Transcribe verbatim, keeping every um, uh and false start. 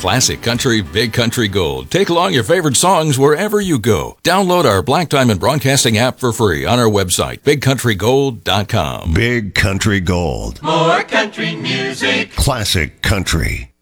Classic Country, Big Country Gold. Take along your favorite songs wherever you go. Download our Black Diamond Broadcasting app for free on our website, big country gold dot com. Big Country Gold. More country music. Classic Country.